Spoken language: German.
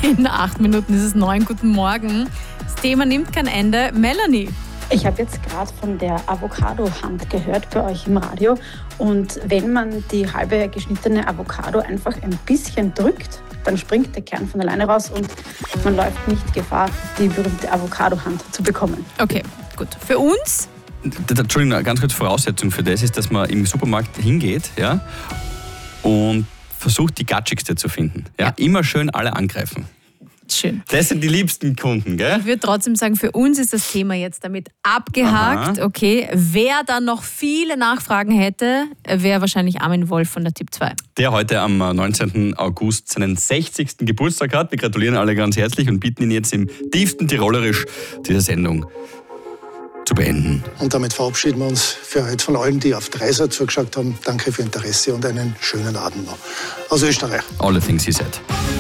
In 8 Minuten ist es 9. Guten Morgen. Das Thema nimmt kein Ende. Melanie. Ich habe jetzt gerade von der Avocado-Hand gehört bei euch im Radio. Und wenn man die halbe geschnittene Avocado einfach ein bisschen drückt, dann springt der Kern von alleine raus und man läuft nicht Gefahr, die berühmte Avocado-Hand zu bekommen. Okay, gut. Für uns? Entschuldigung, eine ganz kurze Voraussetzung für das ist, dass man im Supermarkt hingeht, ja, und versucht, die gatschigste zu finden. Ja? Immer schön alle angreifen. Schön. Das sind die liebsten Kunden, gell? Ich würde trotzdem sagen, für uns ist das Thema jetzt damit abgehakt. Aha. Okay, wer dann noch viele Nachfragen hätte, wäre wahrscheinlich Armin Wolf von der Tipp 2. Der heute am 19. August seinen 60. Geburtstag hat. Wir gratulieren alle ganz herzlich und bitten ihn jetzt im tiefsten Tirolerisch diese Sendung zu beenden. Und damit verabschieden wir uns für heute von allen, die auf Dreisat zugeschaut haben. Danke für Interesse und einen schönen Abend noch. Aus Österreich. All the things he said.